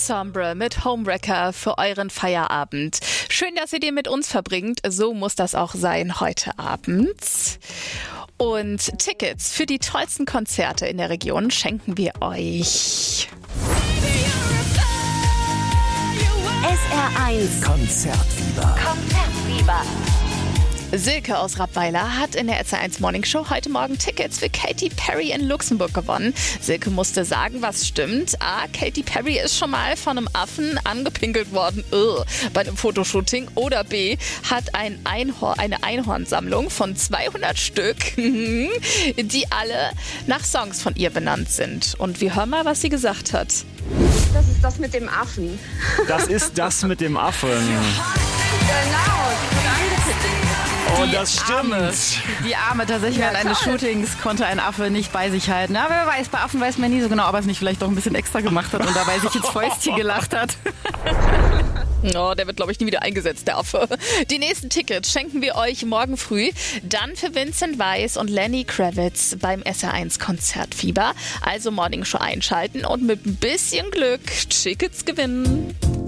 Ensemble mit Homewrecker für euren Feierabend. Schön, dass ihr den mit uns verbringt. So muss das auch sein heute Abend. Und Tickets für die tollsten Konzerte in der Region schenken wir euch. SR1 Konzertfieber. Silke aus Rappweiler hat in der SR1 Morning Show heute Morgen Tickets für Katy Perry in Luxemburg gewonnen. Silke musste sagen, was stimmt. A, Katy Perry ist schon mal von einem Affen angepinkelt worden bei einem Fotoshooting. Oder B, hat eine Einhornsammlung von 200 Stück, die alle nach Songs von ihr benannt sind. Und wir hören mal, was sie gesagt hat. Das ist das mit dem Affen. Das ist das mit dem Affen. Genau, Oh, das stimmt. Die Arme, tatsächlich während eines Shootings konnte ein Affe nicht bei sich halten. Na, wer weiß, bei Affen weiß man nie so genau, ob er es nicht vielleicht doch ein bisschen extra gemacht hat und dabei sich ins Fäustchen gelacht hat. Oh, der wird, glaube ich, nie wieder eingesetzt, der Affe. Die nächsten Tickets schenken wir euch morgen früh. Dann für Vincent Weiss und Lenny Kravitz beim SR1 Konzertfieber. Also Morning Show einschalten und mit ein bisschen Glück Tickets gewinnen.